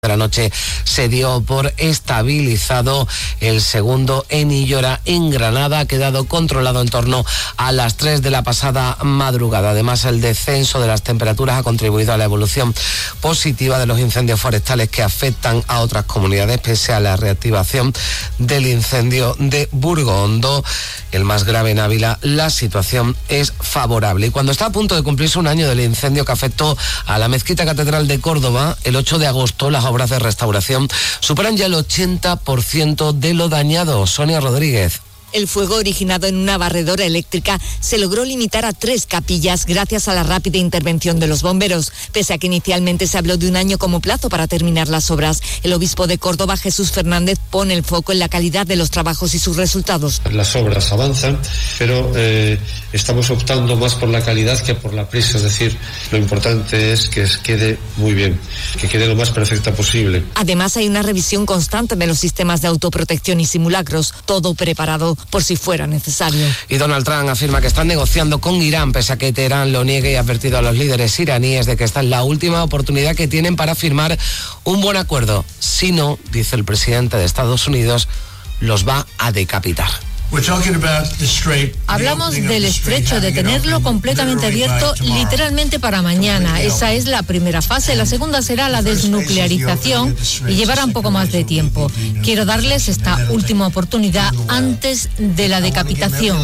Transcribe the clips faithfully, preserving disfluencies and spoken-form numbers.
de la noche se dio por estabilizado. El segundo en Illora, en Granada, ha quedado controlado en torno a las tres de la pasada madrugada. Además, el descenso de las temperaturas ha contribuido a la evolución positiva de los incendios forestales que afectan a otras comunidades, pese a la reactivación del incendio de Burgondo, el más grave en Ávila. La situación es favorable. Y cuando está a punto de cumplirse un año del incendio que afectó a la Mezquita Catedral de Córdoba, el ocho de agosto, las obras de restauración superan ya el ochenta por ciento de lo dañado. Sonia Rodríguez. El fuego, originado en una barredora eléctrica, se logró limitar a tres capillas gracias a la rápida intervención de los bomberos. Pese a que inicialmente se habló de un año como plazo para terminar las obras, el obispo de Córdoba, Jesús Fernández, pone el foco en la calidad de los trabajos y sus resultados. Las obras avanzan, pero eh, estamos optando más por la calidad que por la prisa. Es decir, lo importante es que quede muy bien, que quede lo más perfecta posible. Además, hay una revisión constante de los sistemas de autoprotección y simulacros, todo preparado por si fuera necesario. Y Donald Trump afirma que están negociando con Irán, pese a que Teherán lo niegue, y ha advertido a los líderes iraníes de que esta es la última oportunidad que tienen para firmar un buen acuerdo. Si no, dice el presidente de Estados Unidos, los va a decapitar. Hablamos del estrecho, de tenerlo completamente abierto literalmente para mañana. Esa es la primera fase. La segunda será la desnuclearización y llevará un poco más de tiempo. Quiero darles esta última oportunidad antes de la decapitación.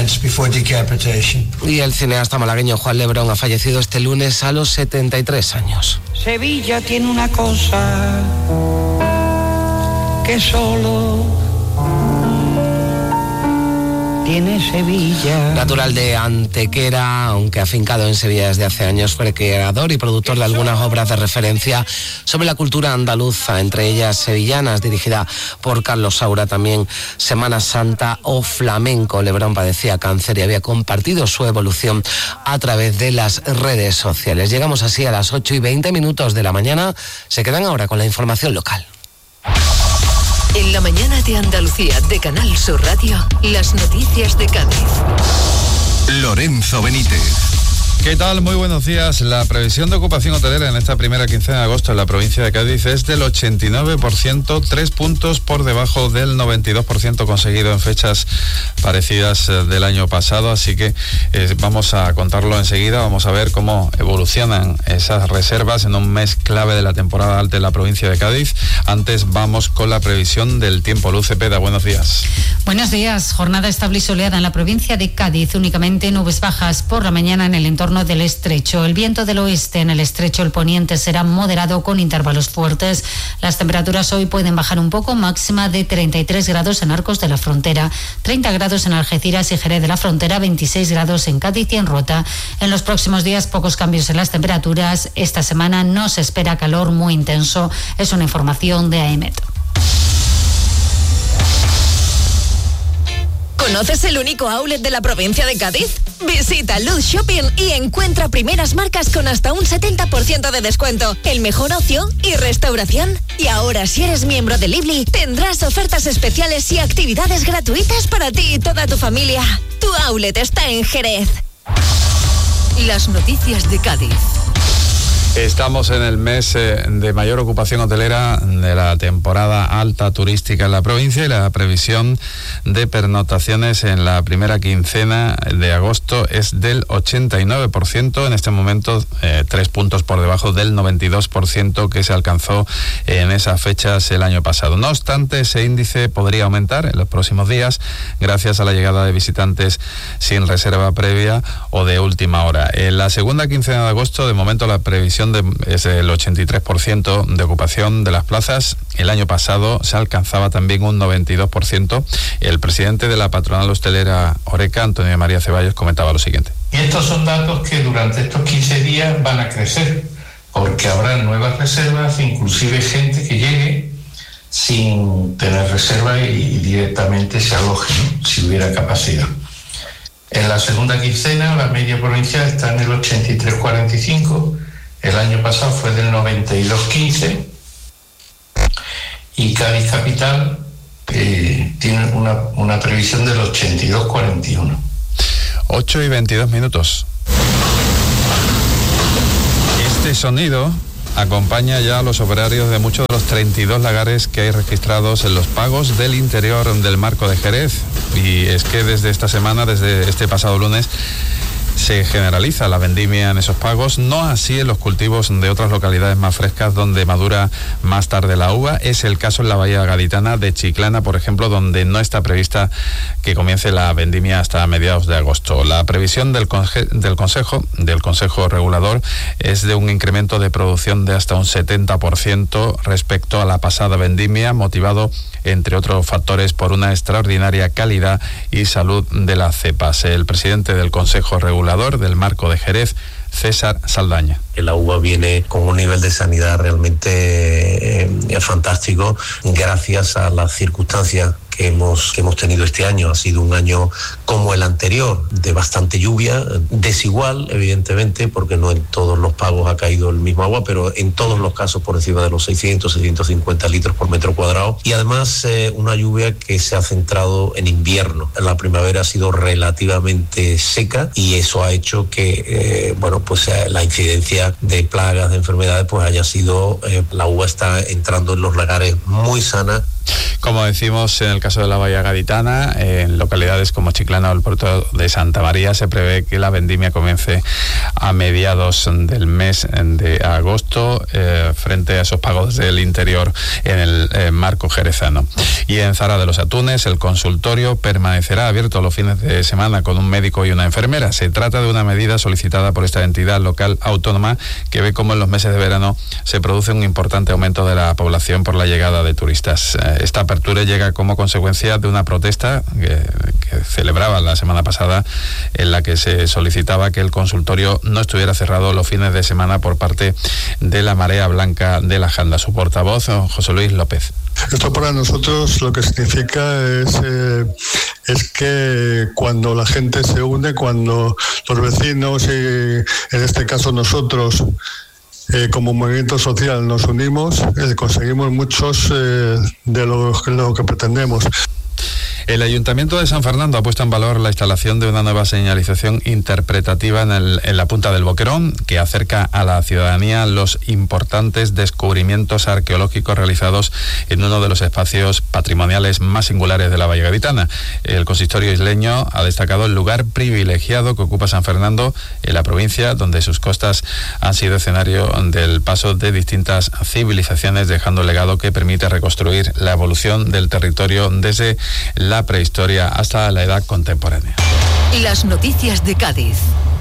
Y el cineasta malagueño Juan Lebrón ha fallecido este lunes a los setenta y tres años. Sevilla tiene una cosa que solo tiene Sevilla. Natural de Antequera, aunque afincado en Sevilla desde hace años, fue creador y productor de algunas obras de referencia sobre la cultura andaluza, entre ellas Sevillanas, dirigida por Carlos Saura, también Semana Santa o Flamenco. Lebrón padecía cáncer y había compartido su evolución a través de las redes sociales. Llegamos así a las ocho y veinte minutos de la mañana. Se quedan ahora con la información local. En la mañana de Andalucía, de Canal Sur Radio, las noticias de Cádiz. Lorenzo Benítez. ¿Qué tal? Muy buenos días. La previsión de ocupación hotelera en esta primera quincena de agosto en la provincia de Cádiz es del ochenta y nueve por ciento, tres puntos por debajo del noventa y dos por ciento conseguido en fechas parecidas del año pasado, así que eh, vamos a contarlo enseguida. Vamos a ver cómo evolucionan esas reservas en un mes clave de la temporada alta en la provincia de Cádiz. Antes vamos con la previsión del tiempo. Luz Cepeda, buenos días. Buenos días. Jornada estable y soleada en la provincia de Cádiz, únicamente nubes bajas por la mañana en el entorno del estrecho. El viento del oeste en el estrecho, el poniente, será moderado con intervalos fuertes. Las temperaturas hoy pueden bajar un poco, máxima de treinta y tres grados en Arcos de la Frontera, treinta grados en Algeciras y Jerez de la Frontera, veintiséis grados en Cádiz y en Rota. En los próximos días pocos cambios en las temperaturas. Esta semana no se espera calor muy intenso. Es una información de AEMET. ¿Conoces el único outlet de la provincia de Cádiz? Visita Luz Shopping y encuentra primeras marcas con hasta un setenta por ciento de descuento, el mejor ocio y restauración. Y ahora, si eres miembro de Lively, tendrás ofertas especiales y actividades gratuitas para ti y toda tu familia. Tu outlet está en Jerez. Las noticias de Cádiz. Estamos en el mes eh, de mayor ocupación hotelera de la temporada alta turística en la provincia, y la previsión de pernoctaciones en la primera quincena de agosto es del ochenta y nueve por ciento, en este momento eh, tres puntos por debajo del noventa y dos por ciento que se alcanzó en esas fechas el año pasado. No obstante, ese índice podría aumentar en los próximos días gracias a la llegada de visitantes sin reserva previa o de última hora. En la segunda quincena de agosto, de momento, la previsión De, es el ochenta y tres por ciento de ocupación de las plazas. El año pasado se alcanzaba también un noventa y dos por ciento. El presidente de la patronal hostelera Horeca, Antonio María Ceballos, comentaba lo siguiente. Y estos son datos que durante estos quince días van a crecer, porque habrá nuevas reservas, inclusive gente que llegue sin tener reserva y directamente se aloje, ¿no?, si hubiera capacidad. En la segunda quincena la media provincial está en el ochenta y tres coma cuarenta y cinco. El año pasado fue del noventa y dos coma quince, y Cádiz Capital eh, tiene una, una previsión del ochenta y dos coma cuarenta y uno. ocho y veintidós minutos. Este sonido acompaña ya a los operarios de muchos de los treinta y dos lagares que hay registrados en los pagos del interior del Marco de Jerez. Y es que desde esta semana, desde este pasado lunes, se generaliza la vendimia en esos pagos, no así en los cultivos de otras localidades más frescas donde madura más tarde la uva. Es el caso en la Bahía Gaditana de Chiclana, por ejemplo, donde no está prevista que comience la vendimia hasta mediados de agosto. La previsión del, conge- del Consejo, del Consejo Regulador, es de un incremento de producción de hasta un setenta por ciento respecto a la pasada vendimia, motivado entre otros factores por una extraordinaria calidad y salud de las cepas. El presidente del Consejo Regulador del Marco de Jerez, César Saldaña. La uva viene con un nivel de sanidad realmente eh, fantástico gracias a las circunstancias que hemos, que hemos tenido este año. Ha sido un año como el anterior, de bastante lluvia, desigual evidentemente, porque no en todos los pagos ha caído el mismo agua, pero en todos los casos por encima de los seiscientos, seiscientos cincuenta litros por metro cuadrado, y además eh, una lluvia que se ha centrado en invierno. La primavera ha sido relativamente seca y eso ha hecho que eh, bueno, pues eh, la incidencia de plagas, de enfermedades, pues haya sido, eh, la uva está entrando en los lagares muy sana. Como decimos, en el caso de la Bahía Gaditana, en localidades como Chiclana o el puerto de Santa María, se prevé que la vendimia comience a mediados del mes de agosto, eh, frente a esos pagos del interior en el eh, Marco jerezano. Y en Zara de los Atunes, el consultorio permanecerá abierto los fines de semana con un médico y una enfermera. Se trata de una medida solicitada por esta entidad local autónoma que ve cómo en los meses de verano se produce un importante aumento de la población por la llegada de turistas. Esta apertura llega como consecuencia de una protesta que, que celebraba la semana pasada, en la que se solicitaba que el consultorio no estuviera cerrado los fines de semana por parte de la Marea Blanca de la Janda. Su portavoz, José Luis López. Esto para nosotros lo que significa es, eh, es que cuando la gente se une, cuando los vecinos y en este caso nosotros, Eh, como movimiento social nos unimos, eh, conseguimos muchos eh, de lo, lo que pretendemos. El Ayuntamiento de San Fernando ha puesto en valor la instalación de una nueva señalización interpretativa en, el, en la Punta del Boquerón, que acerca a la ciudadanía los importantes descubrimientos arqueológicos realizados en uno de los espacios patrimoniales más singulares de la Bahía Gaditana. El consistorio isleño ha destacado el lugar privilegiado que ocupa San Fernando en la provincia, donde sus costas han sido escenario del paso de distintas civilizaciones, dejando un legado que permite reconstruir la evolución del territorio desde la prehistoria hasta la edad contemporánea. Las noticias de Cádiz.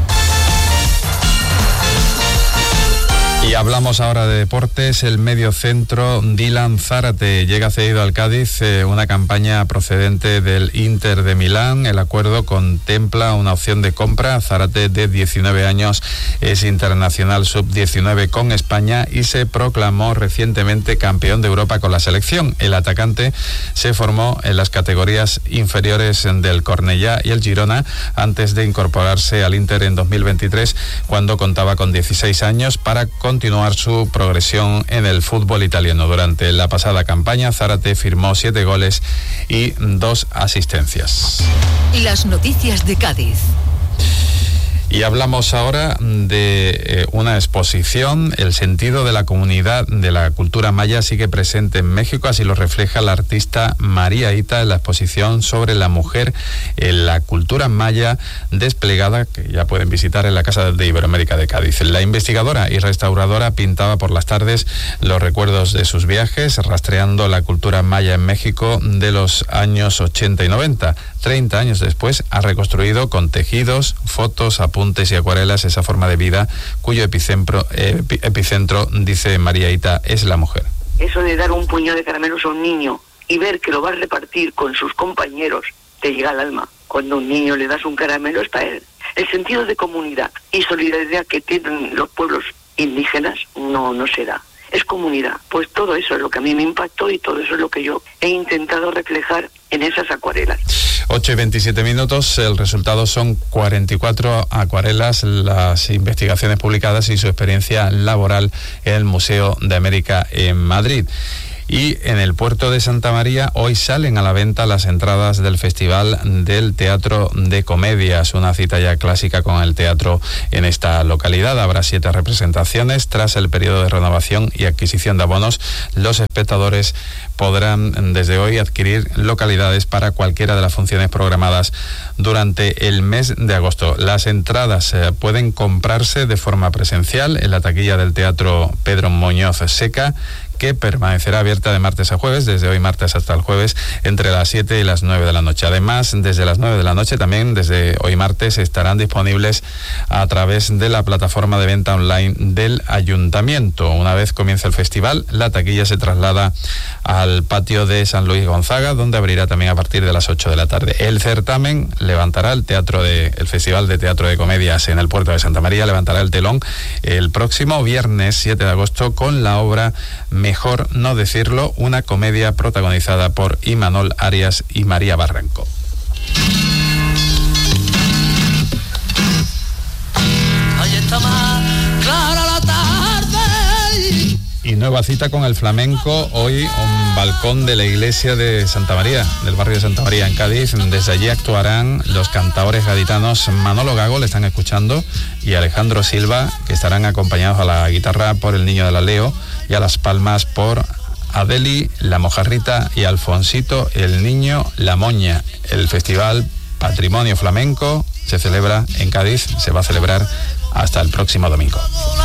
Y hablamos ahora de deportes. El mediocentro Dylan Zárate llega cedido al Cádiz, eh, una campaña procedente del Inter de Milán. El acuerdo contempla una opción de compra. Zárate, de diecinueve años, es internacional sub diecinueve con España y se proclamó recientemente campeón de Europa con la selección. El atacante se formó en las categorías inferiores del Cornellá y el Girona antes de incorporarse al Inter en dos mil veintitrés, cuando contaba con dieciséis años, para continuar su progresión en el fútbol italiano. Durante la pasada campaña, Zárate firmó siete goles y dos asistencias. Las noticias de Cádiz. Y hablamos ahora de eh, una exposición. El sentido de la comunidad de la cultura maya sigue presente en México, así lo refleja la artista María Ita en la exposición sobre la mujer en la cultura maya, desplegada, que ya pueden visitar en la Casa de Iberoamérica de Cádiz. La investigadora y restauradora pintaba por las tardes los recuerdos de sus viajes, rastreando la cultura maya en México de los años ochenta y noventa. treinta años después ha reconstruido con tejidos, fotos, apuntes y acuarelas esa forma de vida cuyo epicentro, eh, epicentro, dice María Ita, es la mujer. Eso de dar un puñado de caramelos a un niño y ver que lo va a repartir con sus compañeros, te llega al alma. Cuando a un niño le das un caramelo es para él. El sentido de comunidad y solidaridad que tienen los pueblos indígenas no, no se da. Es comunidad. Pues todo eso es lo que a mí me impactó y todo eso es lo que yo he intentado reflejar en esas acuarelas. ocho y veintisiete minutos, el resultado son cuarenta y cuatro acuarelas, las investigaciones publicadas y su experiencia laboral en el Museo de América en Madrid. Y en el puerto de Santa María hoy salen a la venta las entradas del Festival del Teatro de Comedias, una cita ya clásica con el teatro en esta localidad. Habrá siete representaciones. Tras el periodo de renovación y adquisición de abonos, los espectadores podrán desde hoy adquirir localidades para cualquiera de las funciones programadas durante el mes de agosto. Las entradas eh, pueden comprarse de forma presencial en la taquilla del Teatro Pedro Muñoz Seca, que permanecerá abierta de martes a jueves, desde hoy martes hasta el jueves, entre las siete y las nueve de la noche. Además, desde las nueve de la noche, también desde hoy martes, estarán disponibles a través de la plataforma de venta online del Ayuntamiento. Una vez comienza el festival, la taquilla se traslada al patio de San Luis Gonzaga, donde abrirá también a partir de las ocho de la tarde. El certamen levantará el teatro de, el Festival de Teatro de Comedias en el puerto de Santa María, levantará el telón el próximo viernes siete de agosto con la obra Mejor no decirlo, una comedia protagonizada por Imanol Arias y María Barranco. Ahí está más clara la tarde. Y nueva cita con el flamenco, hoy un balcón de la iglesia de Santa María, del barrio de Santa María en Cádiz. Desde allí actuarán los cantaores gaditanos Manolo Gago, le están escuchando, y Alejandro Silva, que estarán acompañados a la guitarra por el Niño de la Leo y a las palmas por Adeli, la Mojarrita y Alfonsito, el Niño La Moña. El Festival Patrimonio Flamenco se celebra en Cádiz, se va a celebrar hasta el próximo domingo.